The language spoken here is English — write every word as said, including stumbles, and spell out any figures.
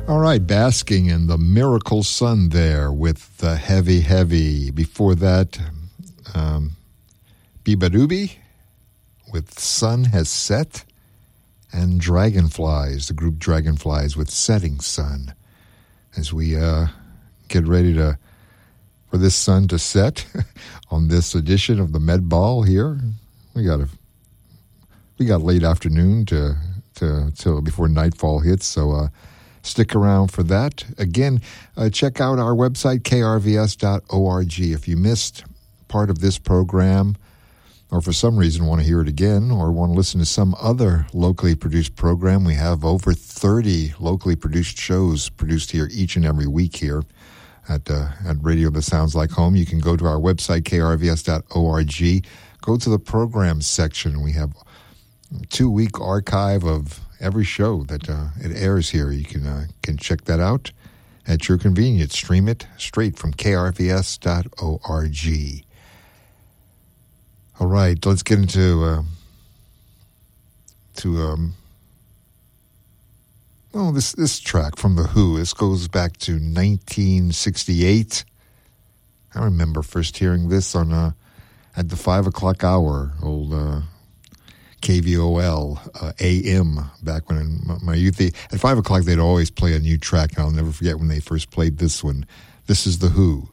All right, basking in the miracle sun there with the Heavy Heavy. Before that, um, Bibadoobie with Sun Has Set, and Dragonflies, the group Dragonflies with Setting Sun. As we uh, get ready to for this sun to set on this edition of the Med Ball here, we got a we got late afternoon to to till before nightfall hits, so. Uh, Stick around for that. Again, uh, check out our website, k r v s dot org. If you missed part of this program, or for some reason want to hear it again, or want to listen to some other locally produced program, we have over thirty locally produced shows produced here each and every week here at uh, at Radio That Sounds Like Home. You can go to our website, k r v s dot org. Go to the programs section. We have a two-week archive of every show that uh, it airs here. You can uh, can check that out at your convenience. Stream it straight from k r v s dot org. All right, let's get into uh, to um, oh this this track from The Who. This goes back to nineteen sixty-eight. I remember first hearing this on uh, at the five o'clock hour. Old. Uh, K V O L uh, A M back when in my youth. They, at five o'clock, they'd always play a new track, and I'll never forget when they first played this one. This is The Who.